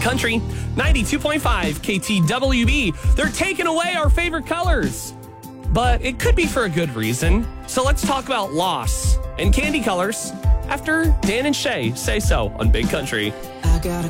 Country 92.5 KTWB. They're taking away our favorite colors, but it could be for a good reason. So let's talk about loss and candy colors after Dan and Shay Say So on Big Country. I got a